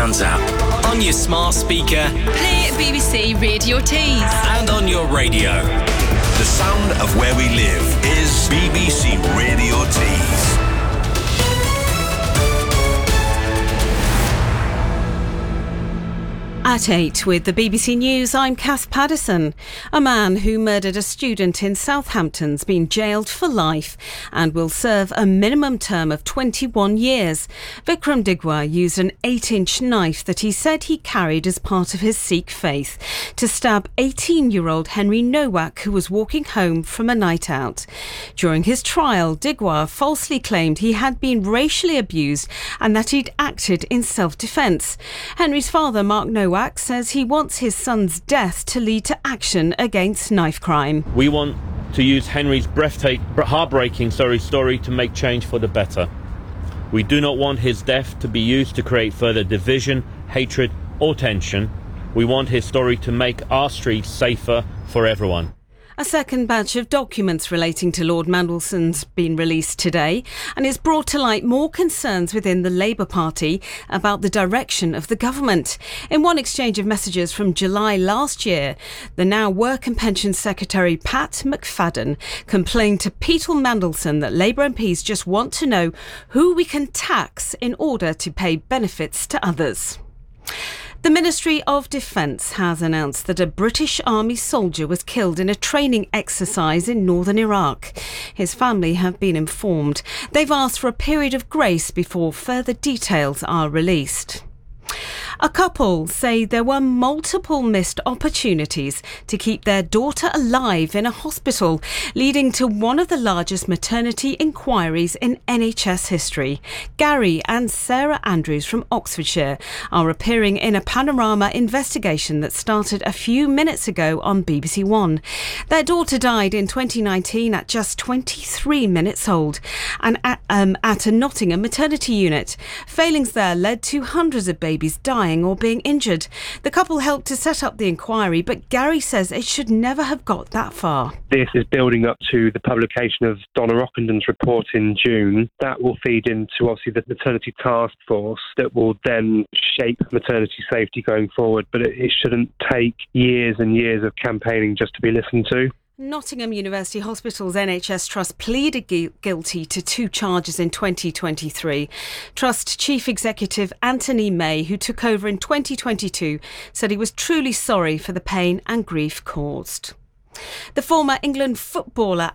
Sounds app, on your smart speaker, play BBC Radio Tees, and on your radio. The sound of where we live is BBC Radio Tees. At 8 with the BBC News, I'm Kath Paddison. A man who murdered a student in Southampton's been jailed for life and will serve a minimum term of 21 years. Vikram Digwa used an 8-inch knife that he said he carried as part of his Sikh faith to stab 18-year-old Henry Nowak, who was walking home from a night out. During his trial, Digwa falsely claimed he had been racially abused and that he'd acted in self-defence. Henry's father, Mark Nowak, says he wants his son's death to lead to action against knife crime. We want to use Henry's heartbreaking story to make change for the better. We do not want his death to be used to create further division, hatred or tension. We want his story to make our streets safer for everyone. A second batch of documents relating to Lord Mandelson's been released today and has brought to light more concerns within the Labour Party about the direction of the government. In one exchange of messages from July last year, the now Work and Pensions Secretary Pat McFadden complained to Peter Mandelson that Labour MPs just want to know who we can tax in order to pay benefits to others. The Ministry of Defence has announced that a British Army soldier was killed in a training exercise in northern Iraq. His family have been informed. They've asked for a period of grace before further details are released. A couple say there were multiple missed opportunities to keep their daughter alive in a hospital, leading to one of the largest maternity inquiries in NHS history. Gary and Sarah Andrews from Oxfordshire are appearing in a panorama investigation that started a few minutes ago on BBC One. Their daughter died in 2019 at just 23 minutes old and at a Nottingham maternity unit. Failings there led to hundreds of babies dying or being injured. The couple helped to set up the inquiry, but Gary says it should never have got that far. This is building up to the publication of Donna Rockenden's report in June. That will feed into, obviously, the maternity task force that will then shape maternity safety going forward. But it shouldn't take years and years of campaigning just to be listened to. Nottingham University Hospital's NHS Trust pleaded guilty to 2 charges in 2023. Trust Chief Executive Anthony May, who took over in 2022, said he was truly sorry for the pain and grief caused. The former England footballer